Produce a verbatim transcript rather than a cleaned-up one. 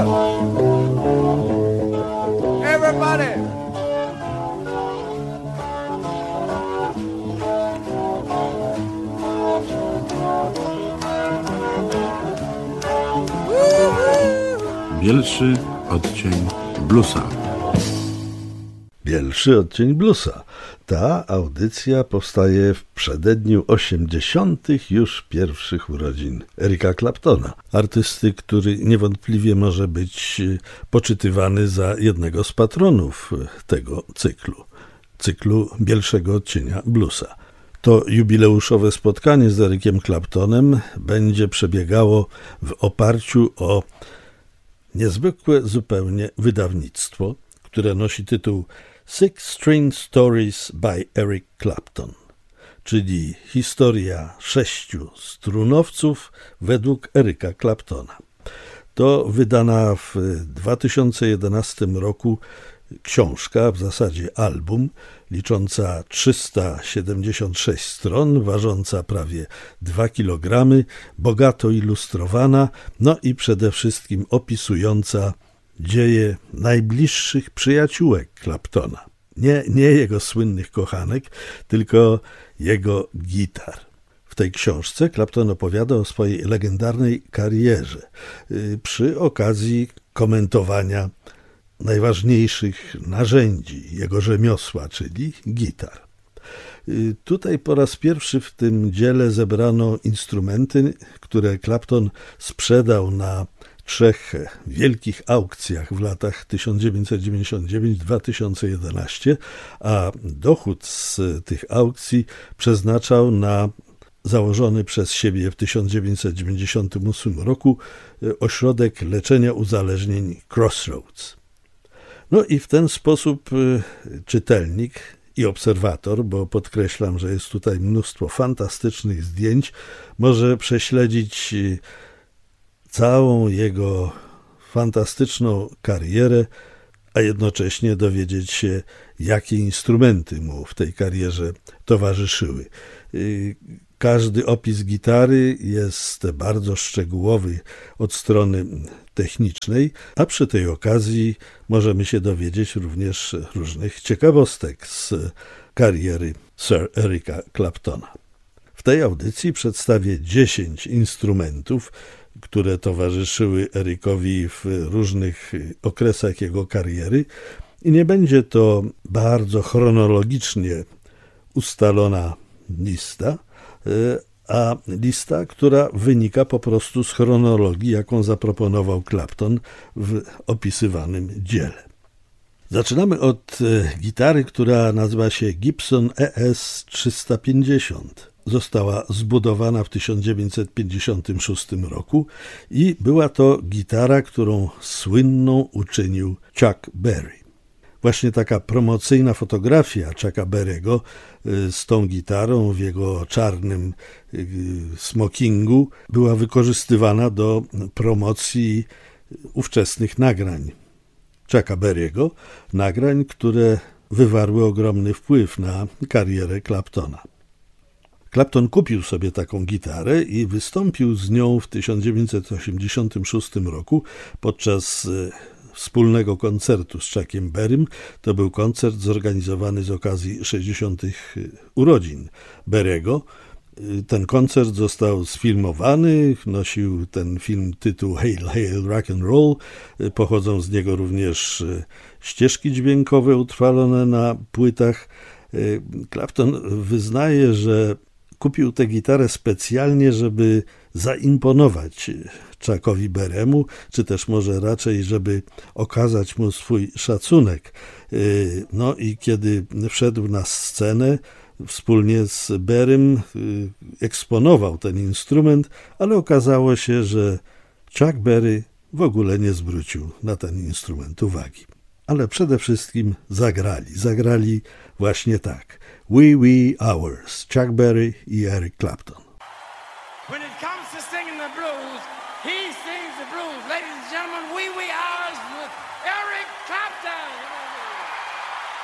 up. Everybody. Bielszy odcień bluesa. Bielszy odcień bluesa. Ta audycja powstaje w przededniu osiemdziesiątych już pierwszych urodzin Erika Claptona, artysty, który niewątpliwie może być poczytywany za jednego z patronów tego cyklu, cyklu Bielszego odcienia bluesa. To jubileuszowe spotkanie z Erikiem Claptonem będzie przebiegało w oparciu o niezwykłe zupełnie wydawnictwo, które nosi tytuł Six String Stories by Eric Clapton, czyli historia sześciu strunowców według Erika Claptona. To wydana w dwa tysiące jedenastym roku książka, w zasadzie album, licząca trzysta siedemdziesiąt sześć stron, ważąca prawie dwa kilogramy, bogato ilustrowana, no i przede wszystkim opisująca dzieje najbliższych przyjaciółek Claptona. Nie, nie jego słynnych kochanek, tylko jego gitar. W tej książce Clapton opowiada o swojej legendarnej karierze przy okazji komentowania najważniejszych narzędzi jego rzemiosła, czyli gitar. Tutaj po raz pierwszy w tym dziele zebrano instrumenty, które Clapton sprzedał na trzech wielkich aukcjach w latach tysiąc dziewięćset dziewięćdziesiąt dziewięć do dwa tysiące jedenastego, a dochód z tych aukcji przeznaczał na założony przez siebie w tysiąc dziewięćset dziewięćdziesiątym ósmym roku ośrodek leczenia uzależnień Crossroads. No i w ten sposób czytelnik i obserwator, bo podkreślam, że jest tutaj mnóstwo fantastycznych zdjęć, może prześledzić całą jego fantastyczną karierę, a jednocześnie dowiedzieć się, jakie instrumenty mu w tej karierze towarzyszyły. Każdy opis gitary jest bardzo szczegółowy od strony technicznej, a przy tej okazji możemy się dowiedzieć również różnych ciekawostek z kariery Sir Erika Claptona. W tej audycji przedstawię dziesięć instrumentów, które towarzyszyły Erikowi w różnych okresach jego kariery i nie będzie to bardzo chronologicznie ustalona lista, a lista, która wynika po prostu z chronologii, jaką zaproponował Clapton w opisywanym dziele. Zaczynamy od gitary, która nazywa się Gibson E S trzysta pięćdziesiąt. Została zbudowana w tysiąc dziewięćset pięćdziesiątym szóstym roku i była to gitara, którą słynną uczynił Chuck Berry. Właśnie taka promocyjna fotografia Chucka Berry'ego z tą gitarą w jego czarnym smokingu była wykorzystywana do promocji ówczesnych nagrań Chucka Berry'ego, nagrań, które wywarły ogromny wpływ na karierę Claptona. Clapton kupił sobie taką gitarę i wystąpił z nią w tysiąc dziewięćset osiemdziesiątym szóstym roku podczas wspólnego koncertu z Chuckiem Berrym. To był koncert zorganizowany z okazji sześćdziesiątych urodzin Berry'ego. Ten koncert został sfilmowany, nosił ten film tytuł Hail, Hail, Rock and Roll. Pochodzą z niego również ścieżki dźwiękowe utrwalone na płytach. Clapton wyznaje, że kupił tę gitarę specjalnie, żeby zaimponować Chuckowi Berry'emu, czy też może raczej, żeby okazać mu swój szacunek. No i kiedy wszedł na scenę, wspólnie z Berrym eksponował ten instrument, ale okazało się, że Chuck Berry w ogóle nie zwrócił na ten instrument uwagi. Ale przede wszystkim zagrali. Zagrali właśnie tak. We, We, Ours, Chuck Berry i Eric Clapton.